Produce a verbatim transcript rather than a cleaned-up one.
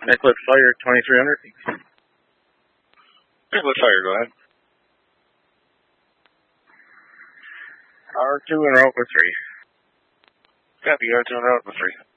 Eclipse Fire, twenty-three hundred. Eclipse Fire, go ahead. R two and route with three. Copy, R two and route with three.